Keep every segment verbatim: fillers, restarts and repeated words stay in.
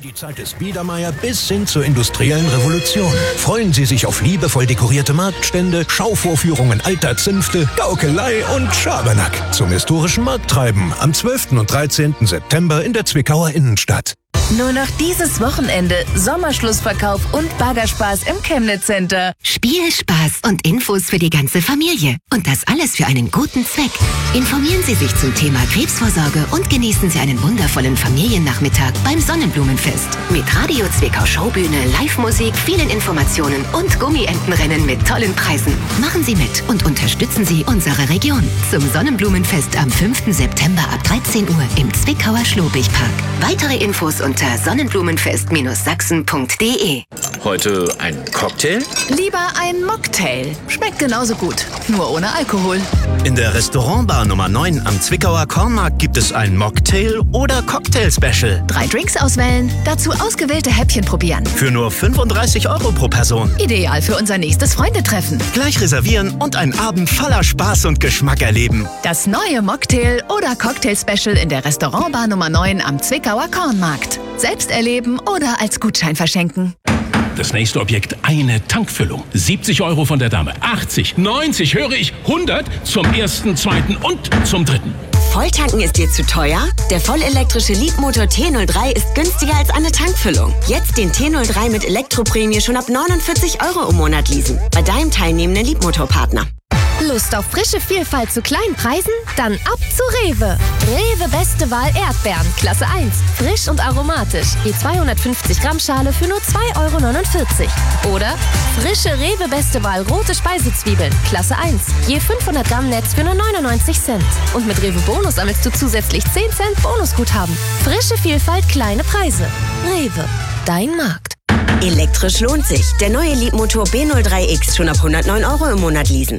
Die Zeit des Biedermeier bis hin zur industriellen Revolution. Freuen Sie sich auf liebevoll dekorierte Marktstände, Schauvorführungen alter Zünfte, Gaukelei und Schabernack zum historischen Markttreiben am zwölften und dreizehnten September in der Zwickauer Innenstadt. Nur noch dieses Wochenende Sommerschlussverkauf und Baggerspaß im Chemnitz Center. Spiel, Spaß und Infos für die ganze Familie. Und das alles für einen guten Zweck. Informieren Sie sich zum Thema Krebsvorsorge und genießen Sie einen wundervollen Familiennachmittag beim Sonnenblumenfest. Mit Radio Zwickau Showbühne, Live-Musik, vielen Informationen und Gummientenrennen mit tollen Preisen. Machen Sie mit und unterstützen Sie unsere Region. Zum Sonnenblumenfest am fünften September ab dreizehn Uhr im Zwickauer Schlobigpark. Weitere Infos unter sonnenblumenfest Sachsen punkt de. Heute ein Cocktail? Lieber ein Mocktail. Schmeckt genauso gut, nur ohne Alkohol. In der Restaurantbar Nummer neun am Zwickauer Kornmarkt gibt es ein Mocktail- oder Cocktail-Special. Drei Drinks auswählen, dazu ausgewählte Häppchen probieren. Für nur fünfunddreißig Euro pro Person. Ideal für unser nächstes Freundetreffen. Gleich reservieren und einen Abend voller Spaß und Geschmack erleben. Das neue Mocktail- oder Cocktail-Special in der Restaurantbar Nummer neun am Zwickauer Kornmarkt. Selbst erleben oder als Gutschein verschenken. Das nächste Objekt, eine Tankfüllung. siebzig Euro von der Dame, achtzig, neunzig, höre ich, hundert zum ersten, zweiten und zum dritten. Volltanken ist dir zu teuer? Der vollelektrische Leapmotor T null drei ist günstiger als eine Tankfüllung. Jetzt den T null drei mit Elektroprämie schon ab neunundvierzig Euro im Monat leasen. Bei deinem teilnehmenden Leapmotor-Partner. Lust auf frische Vielfalt zu kleinen Preisen? Dann ab zu Rewe. Rewe beste Wahl Erdbeeren, Klasse eins. Frisch und aromatisch. Je zweihundertfünfzig Gramm Schale für nur zwei Euro neunundvierzig. Oder frische Rewe beste Wahl rote Speisezwiebeln, Klasse eins. Je fünfhundert Gramm Netz für nur neunundneunzig Cent. Und mit Rewe Bonus sammelst du zusätzlich zehn Cent Bonusguthaben. Frische Vielfalt, kleine Preise. Rewe, dein Markt. Elektrisch lohnt sich. Der neue Leapmotor B null drei X schon ab hundertneun Euro im Monat leasen.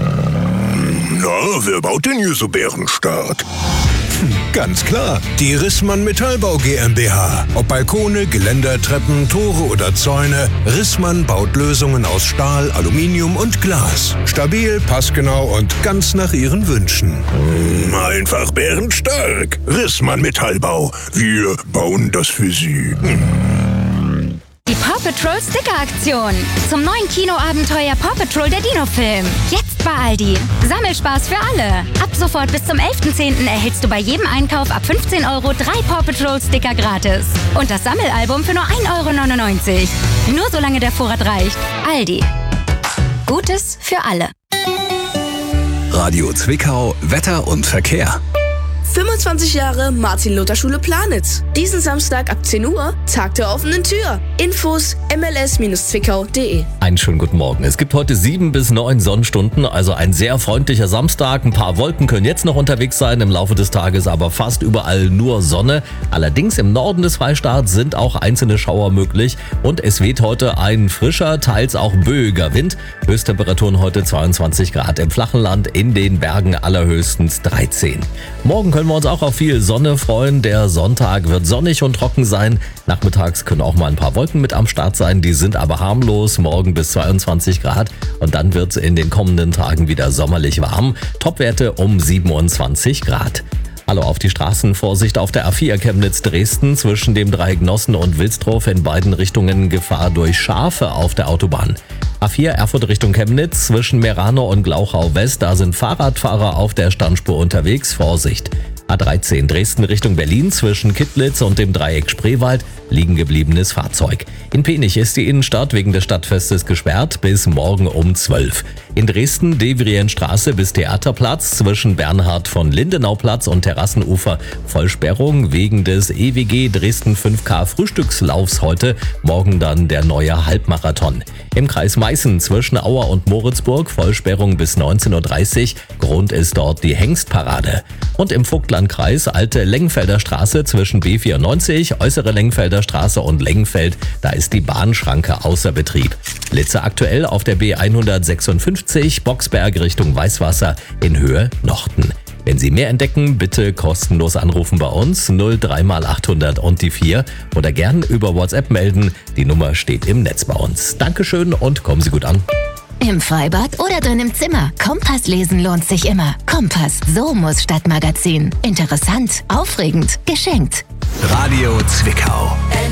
Na, wer baut denn hier so bärenstark? Ganz klar, die Rissmann Metallbau GmbH. Ob Balkone, Geländer, Treppen, Tore oder Zäune, Rissmann baut Lösungen aus Stahl, Aluminium und Glas. Stabil, passgenau und ganz nach Ihren Wünschen. Einfach bärenstark. Rissmann Metallbau. Wir bauen das für Sie. Die Paw Patrol Sticker-Aktion. Zum neuen Kinoabenteuer Paw Patrol der Dino-Film. Jetzt bei Aldi. Sammelspaß für alle. Ab sofort bis zum elften zehnten erhältst du bei jedem Einkauf ab fünfzehn Euro drei Paw Patrol Sticker gratis. Und das Sammelalbum für nur ein Euro neunundneunzig. Nur solange der Vorrat reicht. Aldi. Gutes für alle. Radio Zwickau, Wetter und Verkehr. fünfundzwanzig Jahre Martin-Luther-Schule Planitz. Diesen Samstag ab zehn Uhr, Tag der offenen Tür. Infos m l s zwickau punkt de. Einen schönen guten Morgen. Es gibt heute sieben bis neun Sonnenstunden, also ein sehr freundlicher Samstag. Ein paar Wolken können jetzt noch unterwegs sein, im Laufe des Tages aber fast überall nur Sonne. Allerdings im Norden des Freistaats sind auch einzelne Schauer möglich und es weht heute ein frischer, teils auch böiger Wind. Höchsttemperaturen heute zweiundzwanzig Grad im flachen Land, in den Bergen allerhöchstens dreizehn. Morgen können wir uns auch auf viel Sonne freuen. Der Sonntag wird sonnig und trocken sein. Nachmittags können auch mal ein paar Wolken mit am Start sein. Die sind aber harmlos. Morgen bis zweiundzwanzig Grad. Und dann wird es in den kommenden Tagen wieder sommerlich warm. Topwerte um siebenundzwanzig Grad. Hallo auf die Straßen. Vorsicht auf der A vier Chemnitz-Dresden zwischen dem Dreieck Nossen und Wilsdorf in beiden Richtungen Gefahr durch Schafe auf der Autobahn. A vier Erfurt Richtung Chemnitz zwischen Merano und Glauchau West. Da sind Fahrradfahrer auf der Standspur unterwegs. Vorsicht. A dreizehn Dresden Richtung Berlin zwischen Kittlitz und dem Dreieck Spreewald liegen gebliebenes Fahrzeug. In Penich ist die Innenstadt wegen des Stadtfestes gesperrt bis morgen um zwölf. In Dresden Devrienstraße bis Theaterplatz zwischen Bernhard von Lindenauplatz und Terrassenufer Vollsperrung wegen des E W G Dresden fünf K Frühstückslaufs heute, morgen dann der neue Halbmarathon. Im Kreis Meißen zwischen Auer und Moritzburg Vollsperrung bis neunzehn Uhr dreißig, Grund ist dort die Hengstparade. Und im Vogtlandkreis Alte Lengenfelder Straße zwischen B vierundneunzig, Äußere Lengenfelder Straße und Lengenfeld, da ist die Bahnschranke außer Betrieb. Blitze aktuell auf der B hundertsechsundfünfzig, Boxberg Richtung Weißwasser in Höhe Nochten. Wenn Sie mehr entdecken, bitte kostenlos anrufen bei uns null drei mal achthundert und die vier oder gern über WhatsApp melden. Die Nummer steht im Netz bei uns. Dankeschön und kommen Sie gut an. Im Freibad oder drin im Zimmer. Kompass lesen lohnt sich immer. Kompass, so muss Stadtmagazin. Interessant, aufregend, geschenkt. Radio Zwickau.